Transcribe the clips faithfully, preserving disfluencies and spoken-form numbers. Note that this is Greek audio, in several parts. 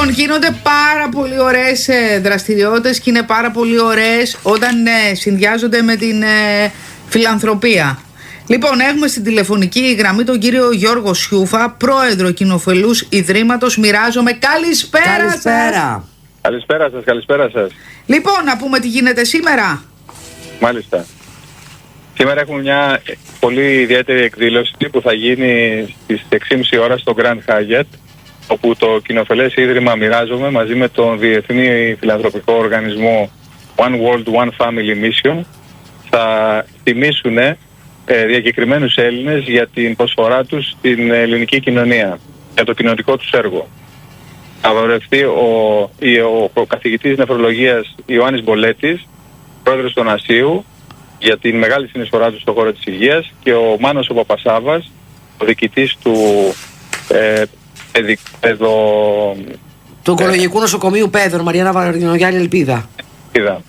Λοιπόν, γίνονται πάρα πολύ ωραίες ε, δραστηριότητες και είναι πάρα πολύ ωραίες όταν ε, συνδυάζονται με την ε, φιλανθρωπία. Λοιπόν, έχουμε στην τηλεφωνική γραμμή τον κύριο Γιώργο Σιούφα, πρόεδρο Κοινοφελούς Ιδρύματος Μοιράζομαι. Καλησπέρα, Καλησπέρα σας. Καλησπέρα σας, καλησπέρα σας. Λοιπόν, να πούμε τι γίνεται σήμερα. Μάλιστα. Σήμερα έχουμε μια πολύ ιδιαίτερη εκδήλωση που θα γίνει στις έξι και μισή ώρα στο Grand Hyatt, όπου το Κοινοφελές Ίδρυμα Μοιράζομαι μαζί με τον Διεθνή Φιλανθρωπικό Οργανισμό One World, One Family Mission θα τιμήσουν ε, διακεκριμένους Έλληνες για την προσφορά τους στην ελληνική κοινωνία, για το κοινωνικό τους έργο. Θα δωρευτεί ο, ο, ο καθηγητής νεφρολογίας Ιωάννης Μπολέτης, πρόεδρος του Ασίου, για την μεγάλη συνεισφορά του στον χώρο της υγείας, και ο Μάνος ο Παπασάβας, ο διοικητής του ε, παιδι, παιδο, του Ογκολογικού ε, Νοσοκομείου Πέδων, Μαριάννα Βαρδινογιάννη Ελπίδα. Είδα.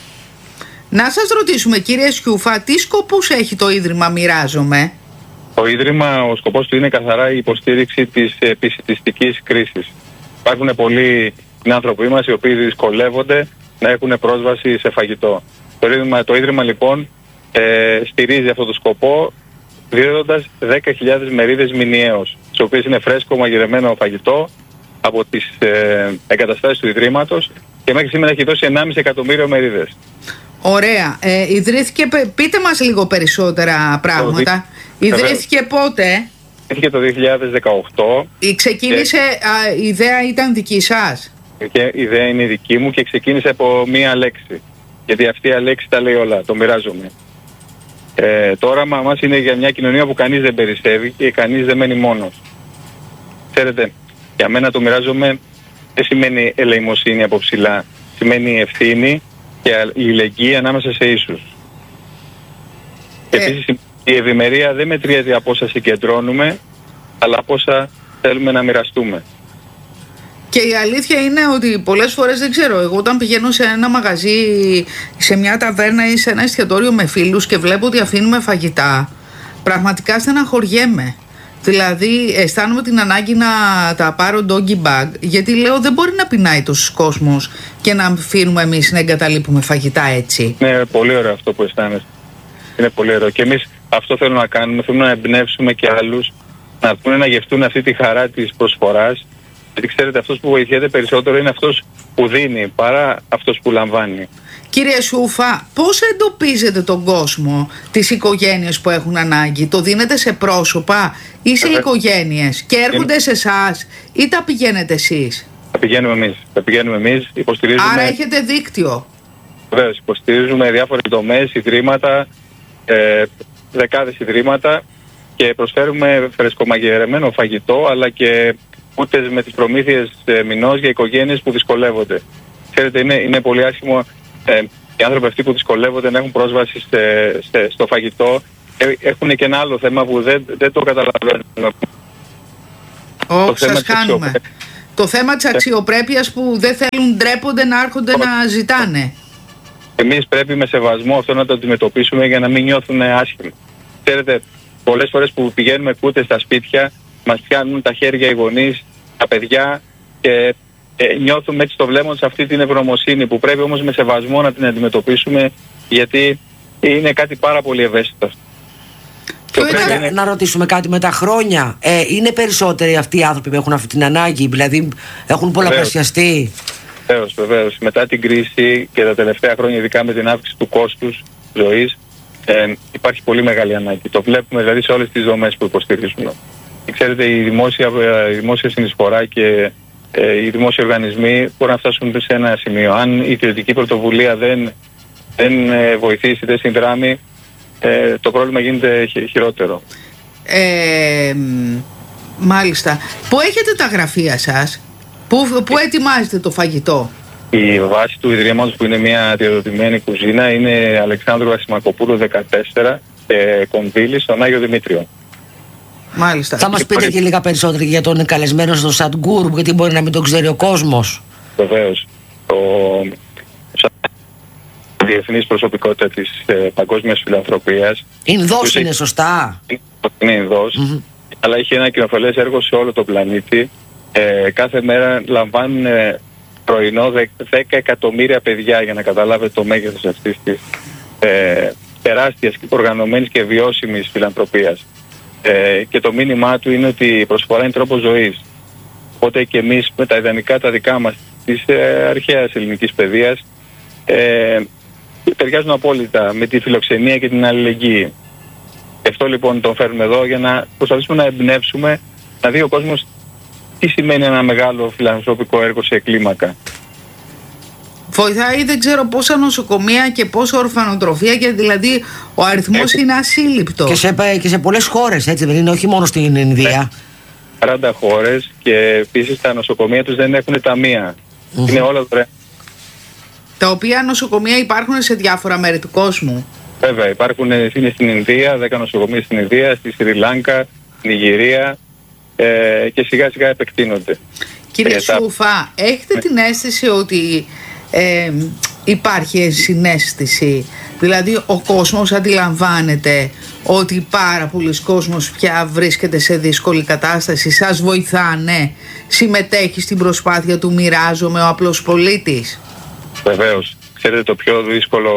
Να σας ρωτήσουμε, κύριε Σιούφα, τι σκοπούς έχει το Ίδρυμα Μοιράζομαι? Το Ίδρυμα, ο σκοπός του είναι καθαρά η υποστήριξη της επισιτιστικής κρίσης. Υπάρχουν πολλοί άνθρωποι μας οι οποίοι δυσκολεύονται να έχουν πρόσβαση σε φαγητό. Το Ίδρυμα, το Ίδρυμα λοιπόν ε, στηρίζει αυτό το σκοπό δίδοντας δέκα χιλιάδες μερίδες μηνιαίως, τις οποίες είναι φρέσκο μαγειρεμένο φαγητό από τις ε, εγκαταστάσεις του Ιδρύματος, και μέχρι σήμερα έχει δώσει ενάμιση εκατομμύριο μερίδες. Ωραία. Ε, ιδρύθηκε, πείτε μας λίγο περισσότερα πράγματα. Το, ιδρύθηκε πότε? Ιδρύθηκε το δύο χιλιάδες δεκαοκτώ. Η ξεκίνησε, και, α, η ιδέα ήταν δική σας? Και η ιδέα είναι δική μου και ξεκίνησε από μία λέξη. Γιατί αυτή η λέξη τα λέει όλα, το μοιράζομαι. Ε, το όραμα μας είναι για μια κοινωνία που κανείς δεν περισσεύει και κανείς δεν μένει μόνος. Ξέρετε, για μένα το μοιράζομαι δεν σημαίνει ελεημοσύνη από ψηλά. Σημαίνει ευθύνη και αλληλεγγύη ανάμεσα σε ίσους. Ε. Επίσης η ευημερία δεν μετριέται από όσα συγκεντρώνουμε, αλλά από όσα θέλουμε να μοιραστούμε. Και η αλήθεια είναι ότι πολλές φορές, δεν ξέρω, εγώ όταν πηγαίνω σε ένα μαγαζί, σε μια ταβέρνα ή σε ένα εστιατόριο με φίλους και βλέπω ότι αφήνουμε φαγητά, πραγματικά στεναχωριέμαι. Δηλαδή αισθάνομαι την ανάγκη να τα πάρω doggy bag, γιατί λέω δεν μπορεί να πεινάει τόσος κόσμος και να αφήνουμε εμείς να εγκαταλείπουμε φαγητά έτσι. Είναι πολύ ωραίο αυτό που αισθάνεσαι. Είναι πολύ ωραίο. Και εμείς αυτό θέλουμε να κάνουμε, θέλουμε να εμπνεύσουμε και άλλους να έρθουν να γευτούν αυτή τη χαρά της προσφοράς. Γιατί ξέρετε, αυτός που βοηθιέται περισσότερο είναι αυτός που δίνει παρά αυτός που λαμβάνει. Κύριε Σιούφα, πώς εντοπίζετε τον κόσμο, τις οικογένειες που έχουν ανάγκη? Το δίνετε σε πρόσωπα ή σε ε, οικογένειες και έρχονται ε, σε εσάς ή τα πηγαίνετε εσείς? Τα πηγαίνουμε εμείς. Τα πηγαίνουμε εμείς, υποστηρίζουμε. Άρα έχετε δίκτυο? Βέβαιως, υποστηρίζουμε διάφορες δομές, ιδρύματα, ε, δεκάδες ιδρύματα, και προσφέρουμε φρεσκομαγειρεμένο φαγητό, αλλά και ούτε με τις προμήθειες ε, μηνός για οικογένειες που δυσκολεύονται. Ξέρετε, είναι, είναι πολύ άσχημο ε, οι άνθρωποι αυτοί που δυσκολεύονται να έχουν πρόσβαση σε, σε, στο φαγητό. Ε, έχουν και ένα άλλο θέμα που δεν, δεν το καταλαβαίνουν. Ω, σας χάνουμε. Το θέμα της αξιοπρέπειας που δεν θέλουν, ντρέπονται να έρχονται να ζητάνε. Εμείς πρέπει με σεβασμό αυτό να το αντιμετωπίσουμε για να μην νιώθουν άσχημα. Ξέρετε, πολλές φορές που πηγαίνουμε κούτες στα σπίτια, μας πιάνουν τα χέρια οι γονείς, τα παιδιά, και ε, νιώθουμε έτσι στο βλέμμα τους αυτή την ευγνωμοσύνη, που πρέπει όμως με σεβασμό να την αντιμετωπίσουμε, γιατί είναι κάτι πάρα πολύ ευαίσθητο. Να, είναι... να ρωτήσουμε κάτι, με τα χρόνια ε, είναι περισσότεροι αυτοί οι άνθρωποι που έχουν αυτή την ανάγκη, δηλαδή έχουν πολλαπλασιαστεί? Βεβαίως, βεβαίως. Μετά την κρίση και τα τελευταία χρόνια, ειδικά με την αύξηση του κόστους ζωής, ε, υπάρχει πολύ μεγάλη ανάγκη. Το βλέπουμε δηλαδή σε όλες τις δομές που υποστηρίζουμε. Ξέρετε, η δημόσια, η δημόσια συνεισφορά και ε, οι δημόσιοι οργανισμοί μπορούν να φτάσουν σε ένα σημείο. Αν η ιδιωτική πρωτοβουλία δεν, δεν ε, βοηθήσει, δεν συνδράμει, ε, το πρόβλημα γίνεται χει, χειρότερο. Ε, μάλιστα. Πού έχετε τα γραφεία σας? Πού, πού ετοιμάζετε το φαγητό? Η βάση του Ιδρύματος, που είναι μια διαδοτημένη κουζίνα, είναι Αλεξάνδρου Ασημακοπούλου δεκατέσσερα και Κονδύλη στον Άγιο Δημήτριο. Μάλιστα. Θα μας πείτε και λίγα περισσότερα για τον καλεσμένο στο Σαντγκούρου, γιατί μπορεί να μην τον ξέρει ο κόσμος. Βεβαίως. Το διεθνής προσωπικότητα της ε, παγκόσμιας φιλανθρωπίας. Ινδός είναι, σωστά? Είναι Ινδός, mm-hmm. αλλά έχει ένα κοινοφελές έργο σε όλο τον πλανήτη, Ε, κάθε μέρα λαμβάνουν ε, πρωινό δέκα εκατομμύρια παιδιά, για να καταλάβετε το μέγεθος αυτής της ε, τεράστιας, οργανωμένης και βιώσιμης φιλανθρωπίας. Ε, και το μήνυμά του είναι ότι η προσφορά είναι τρόπος ζωής. Οπότε και εμείς με τα ιδανικά τα δικά μας της ε, αρχαίας ελληνικής παιδείας ε, ταιριάζουν απόλυτα με τη φιλοξενία και την αλληλεγγύη. Γι' αυτό λοιπόν τον φέρνουμε εδώ, για να προσπαθήσουμε να εμπνεύσουμε, να δει ο κόσμος τι σημαίνει ένα μεγάλο φιλανθρωπικό έργο σε κλίμακα. Βοηθάει δεν ξέρω πόσα νοσοκομεία και πόσα ορφανοτροφία, και δηλαδή ο αριθμός έτσι είναι ασύλληπτο. Και σε, και σε πολλές χώρες, έτσι δεν είναι, όχι μόνο στην Ινδία. σαράντα χώρες, και επίσης τα νοσοκομεία τους δεν έχουν ταμεία. Mm-hmm. Είναι όλα δωρεάν. Τα οποία νοσοκομεία υπάρχουν σε διάφορα μέρη του κόσμου. Βέβαια, υπάρχουν, είναι στην Ινδία, δέκα νοσοκομεία στην Ινδία, στη Σρι Λάνκα, Νιγηρία, ε, και σιγά σιγά επεκτείνονται. Κύριε Σούφα, έχετε την αίσθηση ότι ε, υπάρχει συναίσθηση, δηλαδή ο κόσμος αντιλαμβάνεται ότι πάρα πολλοί κόσμος πια βρίσκεται σε δύσκολη κατάσταση, σας βοηθάνε, συμμετέχει στην προσπάθεια του μοιράζομαι ο απλός πολίτης? Βεβαίως. Ξέρετε, το πιο δύσκολο,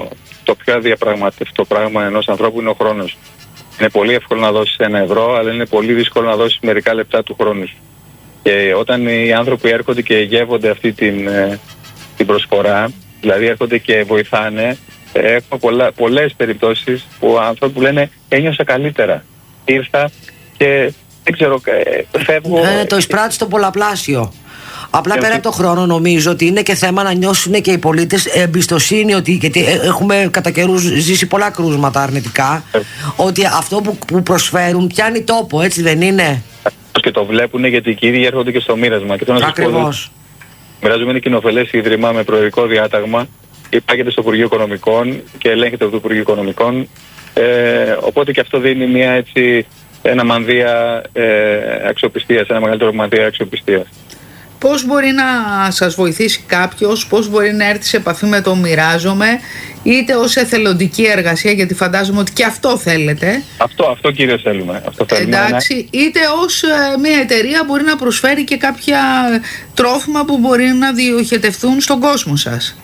το πιο αδιαπραγματευτό πράγμα ενός ανθρώπου είναι ο χρόνος. Είναι πολύ εύκολο να δώσεις ένα ευρώ, αλλά είναι πολύ δύσκολο να δώσεις μερικά λεπτά του χρόνου σου. Και όταν οι άνθρωποι έρχονται και γεύονται αυτή την, την προσφορά, δηλαδή έρχονται και βοηθάνε, έχουμε πολλά, πολλές περιπτώσεις που άνθρωποι που λένε ένιωσα καλύτερα, ήρθα και δεν ξέρω, φεύγω. Ε, το εισπράττει στο πολλαπλάσιο. Απλά πέρα από το χρόνο, νομίζω ότι είναι και θέμα να νιώσουν και οι πολίτες εμπιστοσύνη, ότι, γιατί έχουμε κατά καιρούς ζήσει πολλά κρούσματα αρνητικά, ε. ότι αυτό που, που προσφέρουν πιάνει τόπο, έτσι δεν είναι? Και το βλέπουν, γιατί οι κύριοι έρχονται και στο μοίρασμα. Ακριβώς. Μοιράζομαι είναι κοινοφελές ίδρυμα με προεδρικό διάταγμα, υπάγεται στο Υπουργείο Οικονομικών και ελέγχεται από το Υπουργείο Οικονομικών. Ε, οπότε και αυτό δίνει μια, έτσι, ένα μανδύα ε, αξιοπιστίας, ένα μεγαλύτερο μανδύα αξιοπιστίας. Πώς μπορεί να σας βοηθήσει κάποιος, πώς μπορεί να έρθει σε επαφή με το μοιράζομαι, είτε ως εθελοντική εργασία, γιατί φαντάζομαι ότι και αυτό θέλετε. Αυτό, αυτό κυρίως θέλουμε. Αυτό θέλουμε. Εντάξει, ναι. Είτε ως ε, μια εταιρεία μπορεί να προσφέρει και κάποια τρόφιμα που μπορεί να διοχετευτούν στον κόσμο σας.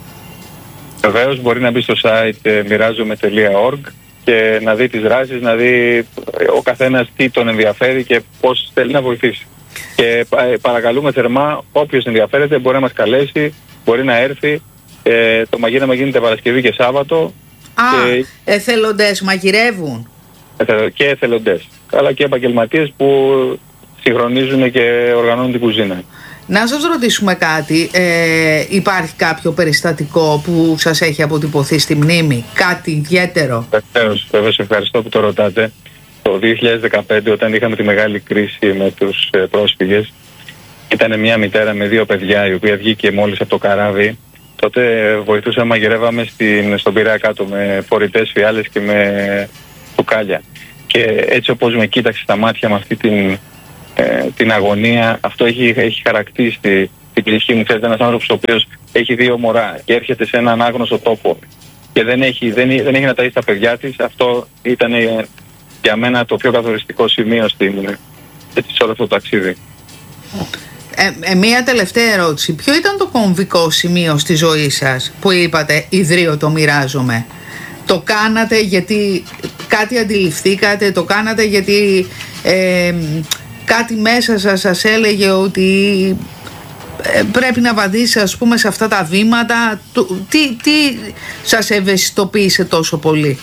Βεβαίως, μπορεί να μπει στο site μοιράζομαι τελεία org και να δει τις δράσεις, να δει ο καθένας τι τον ενδιαφέρει και πώς θέλει να βοηθήσει. Και παρακαλούμε θερμά, όποιος ενδιαφέρεται μπορεί να μας καλέσει, μπορεί να έρθει. Ε, το μαγείρεμα γίνεται Παρασκευή και Σάββατο. Α, και εθελοντές μαγειρεύουν. Και εθελοντές, αλλά και επαγγελματίες που συγχρονίζουν και οργανώνουν την κουζίνα. Να σας ρωτήσουμε κάτι, ε, υπάρχει κάποιο περιστατικό που σας έχει αποτυπωθεί στη μνήμη, κάτι ιδιαίτερο? Βεβαίως, βεβαίως, ευχαριστώ που το ρωτάτε. Το δύο χιλιάδες δεκαπέντε, όταν είχαμε τη μεγάλη κρίση με τους ε, πρόσφυγες, ήταν μια μητέρα με δύο παιδιά η οποία βγήκε μόλις από το καράβι. Τότε ε, βοηθούσαμε, μαγειρεύαμε στην, στον Πειραιά κάτω με φορητές φιάλες και με τουκάλια. Και έτσι όπως με κοίταξε στα μάτια με αυτή την, ε, την αγωνία, αυτό έχει, έχει χαρακτήσει την ψυχή μου. Ξέρετε, ένας άνθρωπος ο οποίος έχει δύο μωρά και έρχεται σε έναν άγνωστο τόπο και δεν έχει, δεν, δεν έχει να ταΐσει τα παιδιά της, αυτό ήταν ε, για μένα το πιο καθοριστικό σημείο στην, έτσι, σε όλο αυτό το ταξίδι. Ε, ε, μία τελευταία ερώτηση. Ποιο ήταν το κομβικό σημείο στη ζωή σας που είπατε ιδρύω το μοιράζομαι? Το κάνατε γιατί κάτι αντιληφθήκατε, το κάνατε γιατί ε, κάτι μέσα σας σας έλεγε ότι ε, πρέπει να βαδίσει, ας πούμε, σε αυτά τα βήματα? Τι, τι σας ευαισθητοποίησε τόσο πολύ?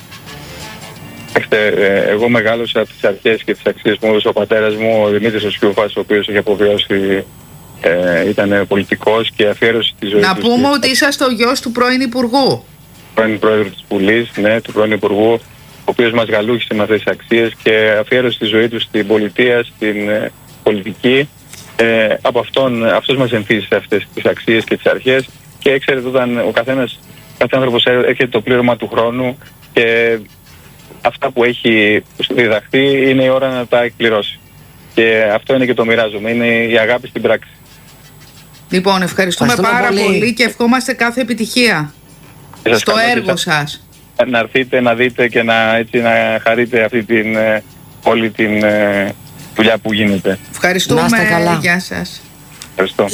Εγώ μεγάλωσα από τις αρχές και τις αξίες μου. Ο πατέρας μου, ο Δημήτρης ο Σιούφας, ο οποίος έχει αποβιώσει, ε, ήταν πολιτικός και αφιέρωσε τη ζωή του. Να πούμε ότι είσαστε ο γιος του πρώην Υπουργού. Πρώην Πρόεδρου της Βουλής, ναι, του πρώην Υπουργού, ο οποίος μας γαλούχησε με αυτές τις αξίες και αφιέρωσε τη ζωή του στην πολιτεία, στην ε, πολιτική. Ε, από αυτόν, αυτός μας εμφύσισε αυτές τις αξίες και τις αρχές. Και ξέρετε, όταν ο καθένας, κάθε άνθρωπος έρχεται το πλήρωμα του χρόνου και αυτά που έχει διδαχθεί είναι η ώρα να τα εκπληρώσει. Και αυτό είναι και το μοιράζομαι, είναι η αγάπη στην πράξη. Λοιπόν, ευχαριστούμε, ευχαριστούμε πάρα πολύ. πολύ και ευχόμαστε κάθε επιτυχία σας στο έργο σας. Να έρθετε να δείτε και να, έτσι, να χαρείτε αυτή την, όλη την, δουλειά που γίνεται. Ευχαριστούμε. Να είστε καλά. Γεια σας. Ευχαριστώ.